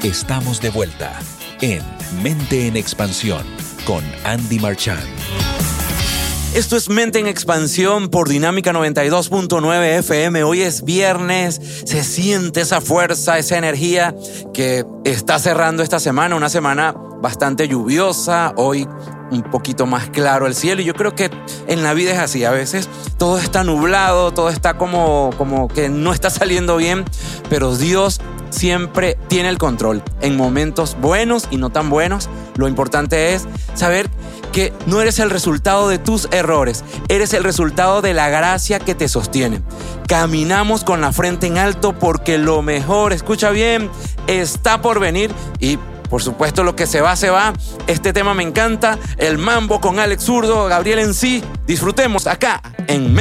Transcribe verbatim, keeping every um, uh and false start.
Estamos de vuelta en Mente en Expansión con Andy Marchand. Esto es Mente en Expansión por Dinámica noventa y dos punto nueve F M. Hoy es viernes, se siente esa fuerza, esa energía que está cerrando esta semana, una semana bastante lluviosa. Hoy un poquito más claro el cielo, y yo creo que en la vida es así. A veces todo está nublado, todo está como, como que no está saliendo bien, pero Dios siempre tiene el control en momentos buenos y no tan buenos. Lo importante es saber que no eres el resultado de tus errores, eres el resultado de la gracia que te sostiene. Caminamos con la frente en alto porque lo mejor, escucha bien, está por venir. Y por supuesto, lo que se va, se va. Este tema me encanta, el mambo con Alex Zurdo, Gabriel en sí. Disfrutemos acá en